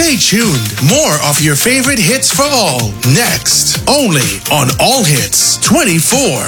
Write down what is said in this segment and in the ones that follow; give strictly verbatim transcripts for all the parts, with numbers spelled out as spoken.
Stay tuned. More of your favorite hits for all. Next, only on All Hits twenty-four.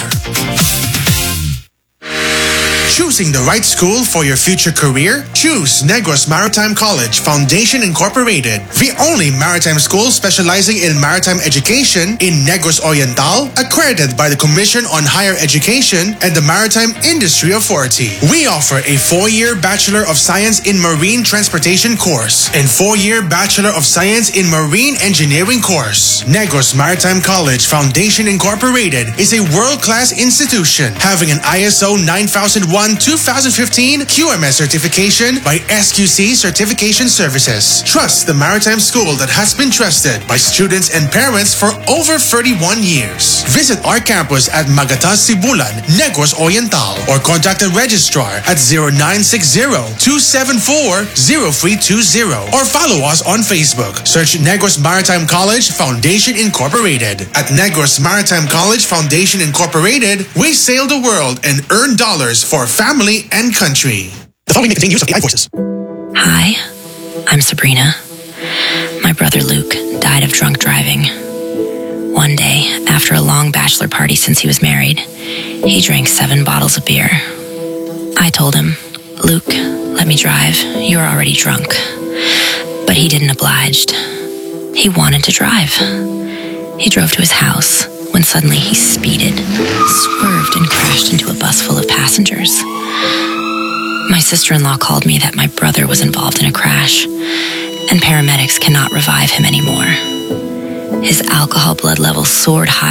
Choosing the right school for your future career? Choose Negros Maritime College Foundation Incorporated, the only maritime school specializing in maritime education in Negros Oriental, accredited by the Commission on Higher Education and the Maritime Industry Authority. We offer a four-year Bachelor of Science in Marine Transportation course and four-year Bachelor of Science in Marine Engineering course. Negros Maritime College Foundation Incorporated is a world-class institution having an I S O nine thousand one twenty fifteen Q M S certification by S Q C Certification Services. Trust the maritime school that has been trusted by students and parents for over thirty-one years. Visit our campus at Magatas Sibulan, Negros Oriental, or contact the registrar at zero nine six zero, two seven four, zero three two zero or follow us on Facebook. Search Negros Maritime College Foundation Incorporated. At Negros Maritime College Foundation Incorporated, we sail the world and earn dollars for family and country. The following may contain use of A I voices. Hi, I'm Sabrina. My brother Luke died of drunk driving. One day, after a long bachelor party since he was married, he drank seven bottles of beer. I told him, Luke, let me drive. You're already drunk. But he didn't oblige. He wanted to drive. He drove to his house when suddenly he speeded, swerved, and crashed into a bus full of passengers. My sister-in-law called me that my brother was involved in a crash, and paramedics cannot revive him anymore. His alcohol blood levels soared high